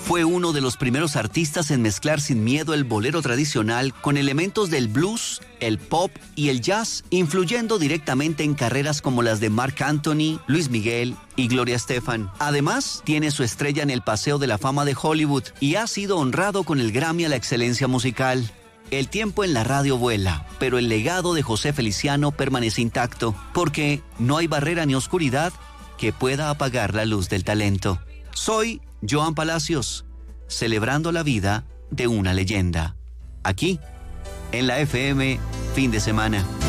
Fue uno de los primeros artistas en mezclar sin miedo el bolero tradicional con elementos del blues, el pop y el jazz, influyendo directamente en carreras como las de Marc Anthony, Luis Miguel y Gloria Estefan. Además, tiene su estrella en el Paseo de la Fama de Hollywood y ha sido honrado con el Grammy a la excelencia musical. El tiempo en la radio vuela, pero el legado de José Feliciano permanece intacto, porque no hay barrera ni oscuridad que pueda apagar la luz del talento. Soy Joan Palacios, celebrando la vida de una leyenda. Aquí, en la FM, fin de semana.